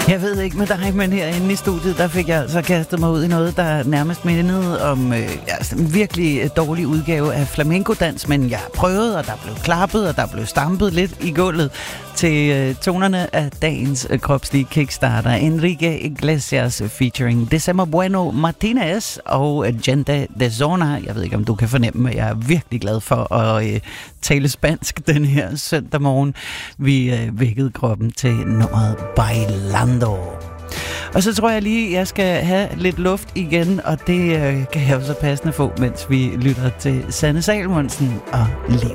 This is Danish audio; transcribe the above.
Jeg ved ikke med dig, men herinde i studiet, der fik jeg altså kastet mig ud i noget, der nærmest mindede om en virkelig dårlig udgave af flamenco-dans, men jeg prøvede, og der blev klappet, og der blev stampet lidt i gulvet til tonerne af dagens kropslige kickstarter. Enrique Iglesias featuring Decema Bueno Martinez og Gente de Zona. Jeg ved ikke, om du kan fornemme, at jeg er virkelig glad for at tale spansk den her søndag morgen. Vi vækkede kroppen til nummeret Bailando. Og så tror jeg lige, jeg skal have lidt luft igen, og det kan jeg jo så passende få, mens vi lytter til Sanne Salomonsen og Liv.